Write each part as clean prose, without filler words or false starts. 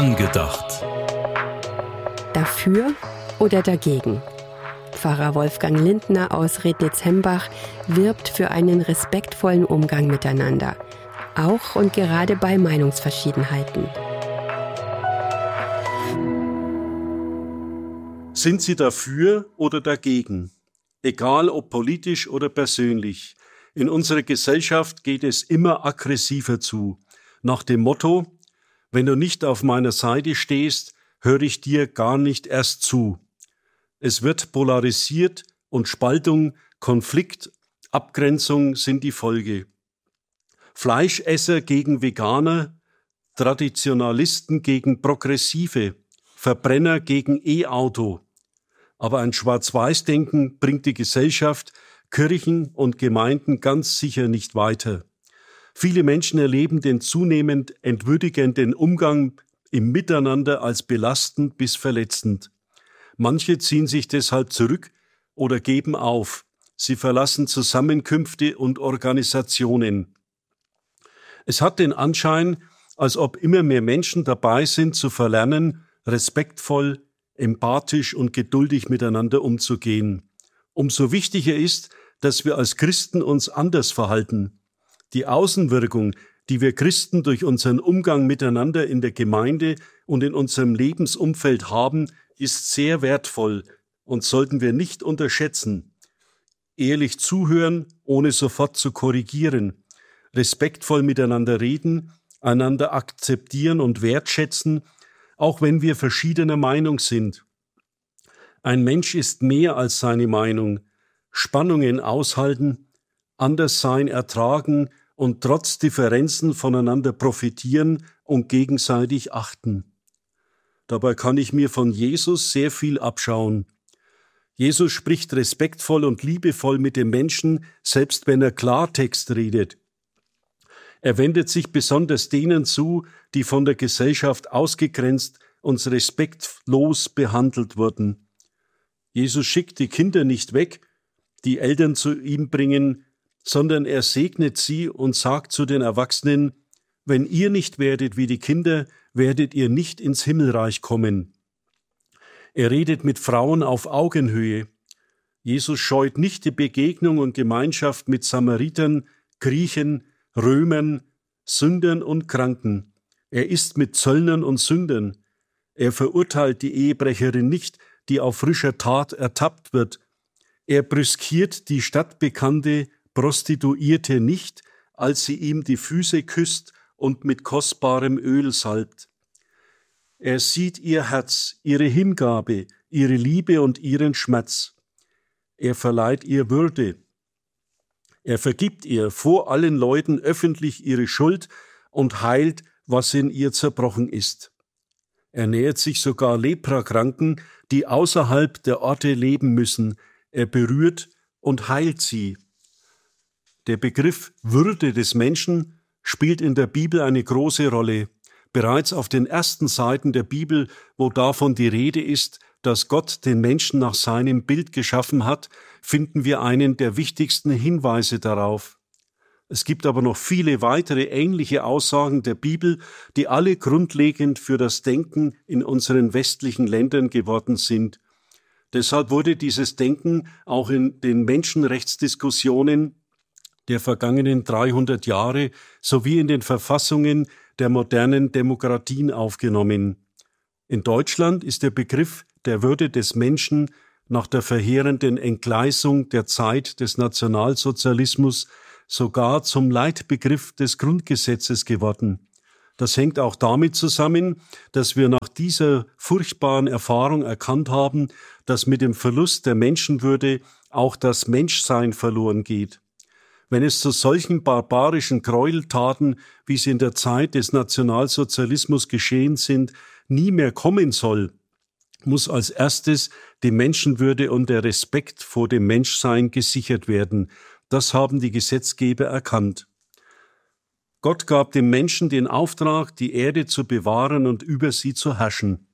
Angedacht. Dafür oder dagegen? Pfarrer Wolfgang Lindner aus Rednitz-Hembach wirbt für einen respektvollen Umgang miteinander, auch und gerade bei Meinungsverschiedenheiten. Sind Sie dafür oder dagegen? Egal ob politisch oder persönlich. In unserer Gesellschaft geht es immer aggressiver zu. Nach dem Motto: Wenn du nicht auf meiner Seite stehst, höre ich dir gar nicht erst zu. Es wird polarisiert und Spaltung, Konflikt, Abgrenzung sind die Folge. Fleischesser gegen Veganer, Traditionalisten gegen Progressive, Verbrenner gegen E-Auto. Aber ein Schwarz-Weiß-Denken bringt die Gesellschaft, Kirchen und Gemeinden ganz sicher nicht weiter. Viele Menschen erleben den zunehmend entwürdigenden Umgang im Miteinander als belastend bis verletzend. Manche ziehen sich deshalb zurück oder geben auf. Sie verlassen Zusammenkünfte und Organisationen. Es hat den Anschein, als ob immer mehr Menschen dabei sind, zu verlernen, respektvoll, empathisch und geduldig miteinander umzugehen. Umso wichtiger ist, dass wir als Christen uns anders verhalten. Die Außenwirkung, die wir Christen durch unseren Umgang miteinander in der Gemeinde und in unserem Lebensumfeld haben, ist sehr wertvoll und sollten wir nicht unterschätzen. Ehrlich zuhören, ohne sofort zu korrigieren, respektvoll miteinander reden, einander akzeptieren und wertschätzen, auch wenn wir verschiedener Meinung sind. Ein Mensch ist mehr als seine Meinung. Spannungen aushalten, Anderssein ertragen und trotz Differenzen voneinander profitieren und gegenseitig achten. Dabei kann ich mir von Jesus sehr viel abschauen. Jesus spricht respektvoll und liebevoll mit den Menschen, selbst wenn er Klartext redet. Er wendet sich besonders denen zu, die von der Gesellschaft ausgegrenzt und respektlos behandelt wurden. Jesus schickt die Kinder nicht weg, die Eltern zu ihm bringen, sondern er segnet sie und sagt zu den Erwachsenen: Wenn ihr nicht werdet wie die Kinder, werdet ihr nicht ins Himmelreich kommen. Er redet mit Frauen auf Augenhöhe. Jesus scheut nicht die Begegnung und Gemeinschaft mit Samaritern, Griechen, Römern, Sündern und Kranken. Er isst mit Zöllnern und Sündern. Er verurteilt die Ehebrecherin nicht, die auf frischer Tat ertappt wird. Er brüskiert die stadtbekannte Prostituierte nicht, als sie ihm die Füße küsst und mit kostbarem Öl salbt. Er sieht ihr Herz, ihre Hingabe, ihre Liebe und ihren Schmerz. Er verleiht ihr Würde. Er vergibt ihr vor allen Leuten öffentlich ihre Schuld und heilt, was in ihr zerbrochen ist. Er nähert sich sogar Leprakranken, die außerhalb der Orte leben müssen. Er berührt und heilt sie. Der Begriff Würde des Menschen spielt in der Bibel eine große Rolle. Bereits auf den ersten Seiten der Bibel, wo davon die Rede ist, dass Gott den Menschen nach seinem Bild geschaffen hat, finden wir einen der wichtigsten Hinweise darauf. Es gibt aber noch viele weitere ähnliche Aussagen der Bibel, die alle grundlegend für das Denken in unseren westlichen Ländern geworden sind. Deshalb wurde dieses Denken auch in den Menschenrechtsdiskussionen der vergangenen 300 Jahre sowie in den Verfassungen der modernen Demokratien aufgenommen. In Deutschland ist der Begriff der Würde des Menschen nach der verheerenden Entgleisung der Zeit des Nationalsozialismus sogar zum Leitbegriff des Grundgesetzes geworden. Das hängt auch damit zusammen, dass wir nach dieser furchtbaren Erfahrung erkannt haben, dass mit dem Verlust der Menschenwürde auch das Menschsein verloren geht. Wenn es zu solchen barbarischen Gräueltaten, wie sie in der Zeit des Nationalsozialismus geschehen sind, nie mehr kommen soll, muss als erstes die Menschenwürde und der Respekt vor dem Menschsein gesichert werden. Das haben die Gesetzgeber erkannt. Gott gab dem Menschen den Auftrag, die Erde zu bewahren und über sie zu herrschen.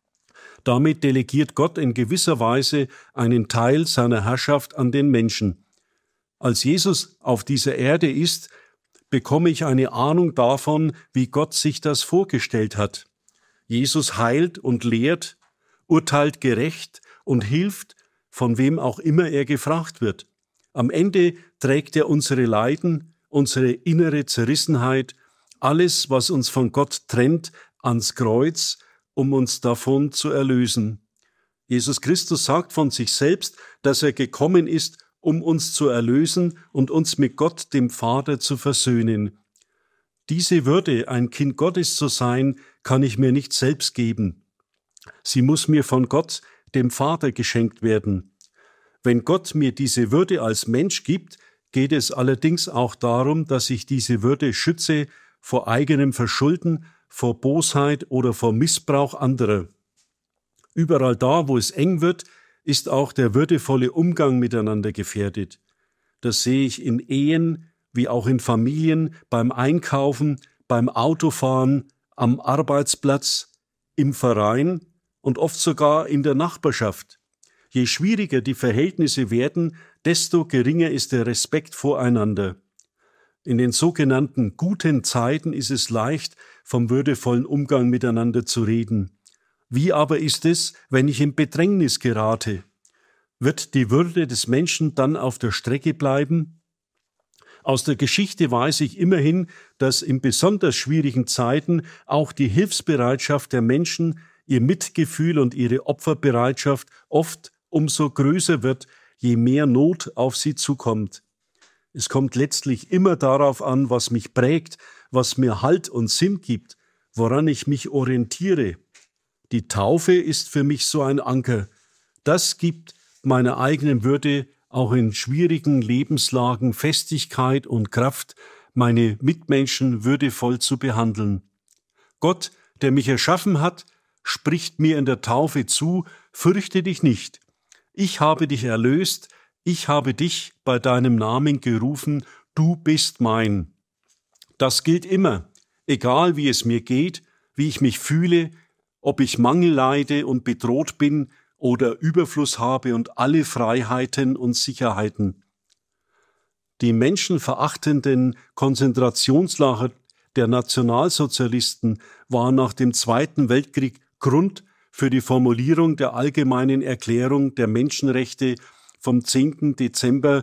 Damit delegiert Gott in gewisser Weise einen Teil seiner Herrschaft an den Menschen. Als Jesus auf dieser Erde ist, bekomme ich eine Ahnung davon, wie Gott sich das vorgestellt hat. Jesus heilt und lehrt, urteilt gerecht und hilft, von wem auch immer er gefragt wird. Am Ende trägt er unsere Leiden, unsere innere Zerrissenheit, alles, was uns von Gott trennt, ans Kreuz, um uns davon zu erlösen. Jesus Christus sagt von sich selbst, dass er gekommen ist, um uns zu erlösen und uns mit Gott, dem Vater, zu versöhnen. Diese Würde, ein Kind Gottes zu sein, kann ich mir nicht selbst geben. Sie muss mir von Gott, dem Vater, geschenkt werden. Wenn Gott mir diese Würde als Mensch gibt, geht es allerdings auch darum, dass ich diese Würde schütze vor eigenem Verschulden, vor Bosheit oder vor Missbrauch anderer. Überall da, wo es eng wird, ist auch der würdevolle Umgang miteinander gefährdet. Das sehe ich in Ehen, wie auch in Familien, beim Einkaufen, beim Autofahren, am Arbeitsplatz, im Verein und oft sogar in der Nachbarschaft. Je schwieriger die Verhältnisse werden, desto geringer ist der Respekt voreinander. In den sogenannten guten Zeiten ist es leicht, vom würdevollen Umgang miteinander zu reden. Wie aber ist es, wenn ich in Bedrängnis gerate? Wird die Würde des Menschen dann auf der Strecke bleiben? Aus der Geschichte weiß ich immerhin, dass in besonders schwierigen Zeiten auch die Hilfsbereitschaft der Menschen, ihr Mitgefühl und ihre Opferbereitschaft oft umso größer wird, je mehr Not auf sie zukommt. Es kommt letztlich immer darauf an, was mich prägt, was mir Halt und Sinn gibt, woran ich mich orientiere. Die Taufe ist für mich so ein Anker. Das gibt meiner eigenen Würde auch in schwierigen Lebenslagen Festigkeit und Kraft, meine Mitmenschen würdevoll zu behandeln. Gott, der mich erschaffen hat, spricht mir in der Taufe zu: Fürchte dich nicht. Ich habe dich erlöst, ich habe dich bei deinem Namen gerufen, du bist mein. Das gilt immer, egal wie es mir geht, wie ich mich fühle, ob ich Mangel leide und bedroht bin oder Überfluss habe und alle Freiheiten und Sicherheiten. Die menschenverachtenden Konzentrationslager der Nationalsozialisten waren nach dem Zweiten Weltkrieg Grund für die Formulierung der Allgemeinen Erklärung der Menschenrechte vom 10. Dezember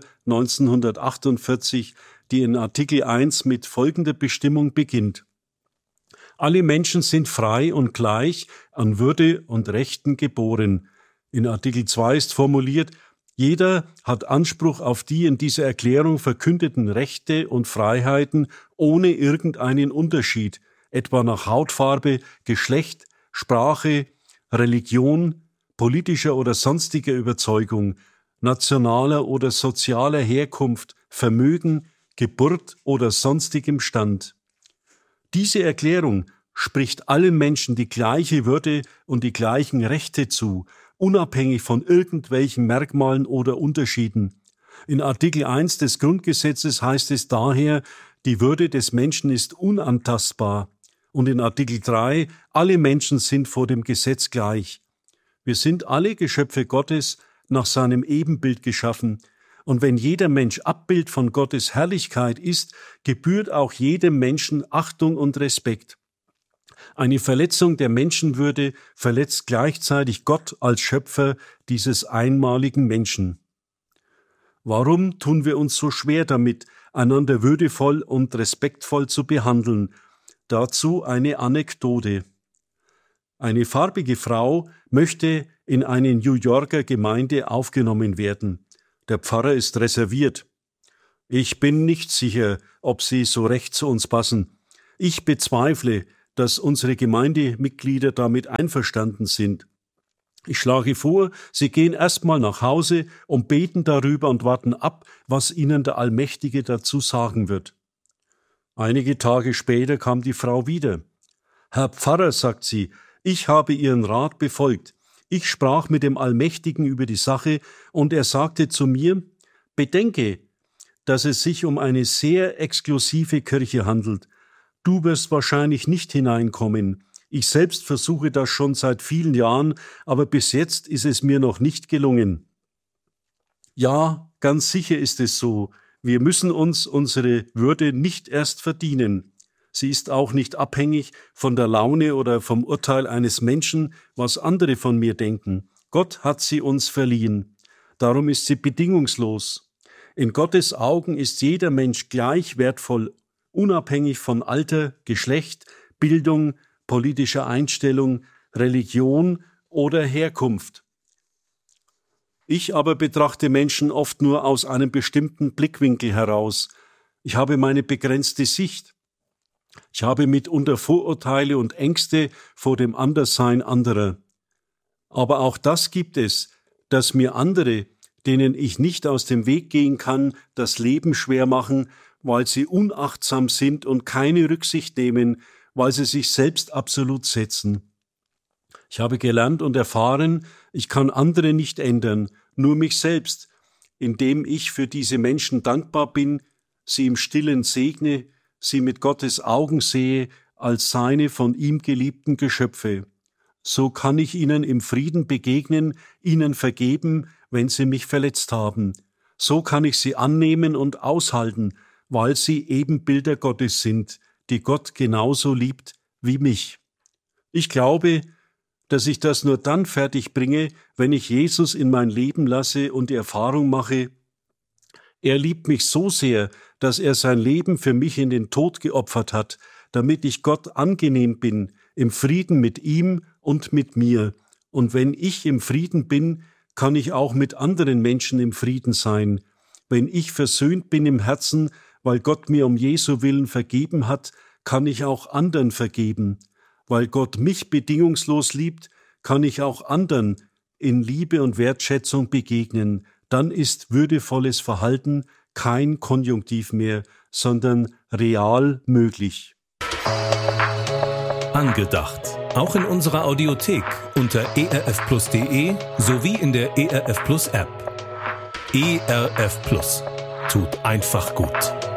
1948, die in Artikel 1 mit folgender Bestimmung beginnt: Alle Menschen sind frei und gleich an Würde und Rechten geboren. In Artikel 2 ist formuliert: Jeder hat Anspruch auf die in dieser Erklärung verkündeten Rechte und Freiheiten ohne irgendeinen Unterschied, etwa nach Hautfarbe, Geschlecht, Sprache, Religion, politischer oder sonstiger Überzeugung, nationaler oder sozialer Herkunft, Vermögen, Geburt oder sonstigem Stand. Diese Erklärung spricht allen Menschen die gleiche Würde und die gleichen Rechte zu, unabhängig von irgendwelchen Merkmalen oder Unterschieden. In Artikel 1 des Grundgesetzes heißt es daher, die Würde des Menschen ist unantastbar. Und in Artikel 3, alle Menschen sind vor dem Gesetz gleich. Wir sind alle Geschöpfe Gottes, nach seinem Ebenbild geschaffen. Und wenn jeder Mensch Abbild von Gottes Herrlichkeit ist, gebührt auch jedem Menschen Achtung und Respekt. Eine Verletzung der Menschenwürde verletzt gleichzeitig Gott als Schöpfer dieses einmaligen Menschen. Warum tun wir uns so schwer damit, einander würdevoll und respektvoll zu behandeln? Dazu eine Anekdote. Eine farbige Frau möchte in eine New Yorker Gemeinde aufgenommen werden. Der Pfarrer ist reserviert. Ich bin nicht sicher, ob Sie so recht zu uns passen. Ich bezweifle, dass unsere Gemeindemitglieder damit einverstanden sind. Ich schlage vor, Sie gehen erstmal nach Hause und beten darüber und warten ab, was Ihnen der Allmächtige dazu sagen wird. Einige Tage später kam die Frau wieder. Herr Pfarrer, sagt sie, ich habe Ihren Rat befolgt. Ich sprach mit dem Allmächtigen über die Sache und er sagte zu mir, bedenke, dass es sich um eine sehr exklusive Kirche handelt. Du wirst wahrscheinlich nicht hineinkommen. Ich selbst versuche das schon seit vielen Jahren, aber bis jetzt ist es mir noch nicht gelungen. Ja, ganz sicher ist es so. Wir müssen uns unsere Würde nicht erst verdienen. Sie ist auch nicht abhängig von der Laune oder vom Urteil eines Menschen, was andere von mir denken. Gott hat sie uns verliehen. Darum ist sie bedingungslos. In Gottes Augen ist jeder Mensch gleich wertvoll, unabhängig von Alter, Geschlecht, Bildung, politischer Einstellung, Religion oder Herkunft. Ich aber betrachte Menschen oft nur aus einem bestimmten Blickwinkel heraus. Ich habe meine begrenzte Sicht. Ich habe mitunter Vorurteile und Ängste vor dem Anderssein anderer. Aber auch das gibt es, dass mir andere, denen ich nicht aus dem Weg gehen kann, das Leben schwer machen, weil sie unachtsam sind und keine Rücksicht nehmen, weil sie sich selbst absolut setzen. Ich habe gelernt und erfahren, ich kann andere nicht ändern, nur mich selbst, indem ich für diese Menschen dankbar bin, sie im Stillen segne, sie mit Gottes Augen sehe als seine von ihm geliebten Geschöpfe. So kann ich ihnen im Frieden begegnen, ihnen vergeben, wenn sie mich verletzt haben. So kann ich sie annehmen und aushalten, weil sie Ebenbilder Gottes sind, die Gott genauso liebt wie mich. Ich glaube, dass ich das nur dann fertig bringe, wenn ich Jesus in mein Leben lasse und die Erfahrung mache, er liebt mich so sehr, dass er sein Leben für mich in den Tod geopfert hat, damit ich Gott angenehm bin, im Frieden mit ihm und mit mir. Und wenn ich im Frieden bin, kann ich auch mit anderen Menschen im Frieden sein. Wenn ich versöhnt bin im Herzen, weil Gott mir um Jesu willen vergeben hat, kann ich auch anderen vergeben. Weil Gott mich bedingungslos liebt, kann ich auch anderen in Liebe und Wertschätzung begegnen. Dann ist würdevolles Verhalten kein Konjunktiv mehr, sondern real möglich. Angedacht. Auch in unserer Audiothek unter erfplus.de sowie in der ERF Plus App. ERF Plus. Tut einfach gut.